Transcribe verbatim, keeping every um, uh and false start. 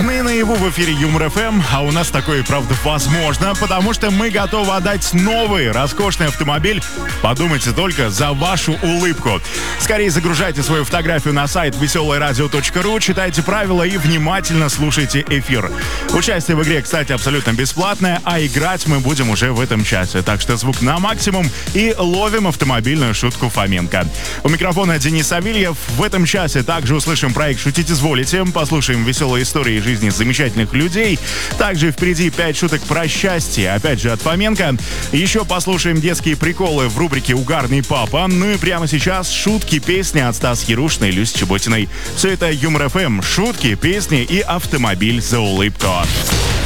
Сны наяву в эфире Юмор эф эм, а у нас такое, правда, возможно, потому что мы готовы отдать новый роскошный автомобиль, подумайте только, за вашу улыбку. Скорее загружайте свою фотографию на сайт веселое радио точка ру, читайте правила и внимательно слушайте эфир. Участие в игре, кстати, абсолютно бесплатное, а играть мы будем уже в этом часе. Так что звук на максимум и ловим автомобильную шутку Фоменко. У микрофона Денис Савельев. В этом часе также услышим проект «Шутить изволите», послушаем веселые истории жизни замечательных людей. Также впереди пять шуток про счастье, опять же от Фоменко. Еще послушаем детские приколы в рубрике «Угарный папа». Ну и прямо сейчас шутки, песни от Стаса Ярушиной и Люси Чеботиной. Все это Юмор эф эм, шутки, песни и автомобиль за улыбку.